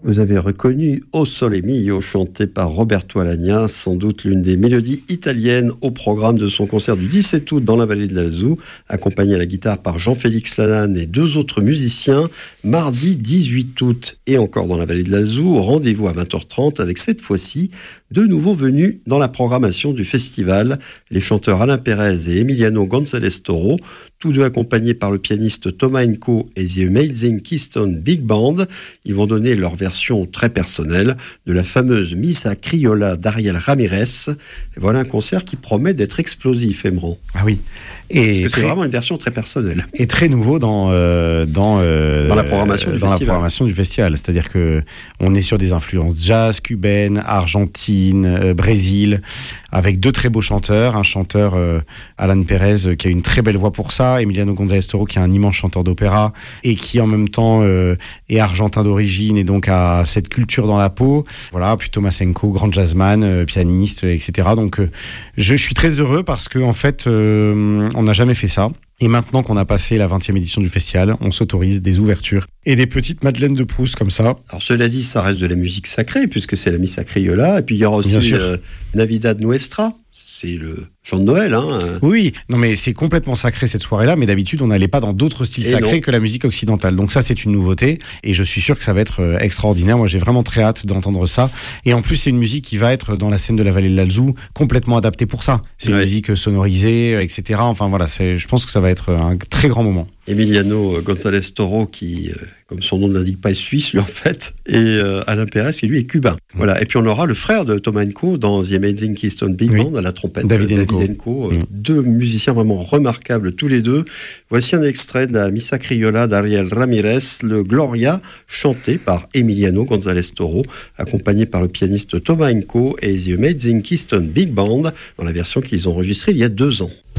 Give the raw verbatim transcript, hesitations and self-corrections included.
Vous avez reconnu O Sole Mio, chanté par Roberto Alagna, sans doute l'une des mélodies italiennes au programme de son concert du dix-sept août dans la vallée de l'Alzou, accompagné à la guitare par Jean-Félix Lalanne et deux autres musiciens, mardi dix-huit août et encore dans la vallée de l'Alzou, rendez-vous à vingt heures trente avec cette fois-ci deux nouveaux venus dans la programmation du festival, les chanteurs Alain Pérez et Emiliano González Toro, tous deux accompagnés par le pianiste Thomas Enco et The Amazing Keystone Big Band. Ils vont donner leur version très personnelle de la fameuse Missa Criolla d'Ariel Ramirez. Et voilà un concert qui promet d'être explosif, Emran. Ah oui. Et Parce que très, c'est vraiment une version très personnelle. Et très nouveau dans, euh, dans, euh, dans, la, programmation du dans la programmation du festival. C'est-à-dire qu'on est sur des influences jazz, cubaine, Argentine, euh, Brésil, avec deux très beaux chanteurs. Un chanteur, euh, Alan Pérez, euh, qui a une très belle voix pour ça. Emiliano González Toro, qui est un immense chanteur d'opéra et qui en même temps euh, est argentin d'origine et donc a cette culture dans la peau. Voilà, puis Thomas Enco, grand jazzman, euh, pianiste, et cetera. Donc euh, je, je suis très heureux parce que en fait, euh, on n'a jamais fait ça. Et maintenant qu'on a passé la vingtième édition du festival, on s'autorise des ouvertures et des petites madeleines de Proust comme ça. Alors cela dit, ça reste de la musique sacrée puisque c'est la Missa Criolla. Et puis il y aura aussi euh, Navidad Nuestra. C'est le chant de Noël, hein. Oui, non mais c'est complètement sacré cette soirée-là, mais d'habitude on n'allait pas dans d'autres styles et sacrés non. que la musique occidentale. Donc ça c'est une nouveauté et je suis sûr que ça va être extraordinaire. Moi j'ai vraiment très hâte d'entendre ça. Et en plus c'est une musique qui va être dans la scène de la vallée de l'Alzou complètement adaptée pour ça. C'est ouais. une musique sonorisée, et cetera. Enfin voilà, c'est, je pense que ça va être un très grand moment. Emiliano González Toro, qui, euh, comme son nom ne l'indique pas, est suisse, lui, en fait, et euh, Alain Pérez, qui, lui, est cubain. Mmh. Voilà. Et puis, on aura le frère de Thomas Enco dans The Amazing Keystone Big Band, oui. à la trompette. David Enco. David Enco euh, mmh. Deux musiciens vraiment remarquables, tous les deux. Voici un extrait de la Missa Criolla d'Ariel Ramirez, le Gloria, chanté par Emiliano González Toro, accompagné par le pianiste Thomas Enco et The Amazing Keystone Big Band, dans la version qu'ils ont enregistrée il y a deux ans.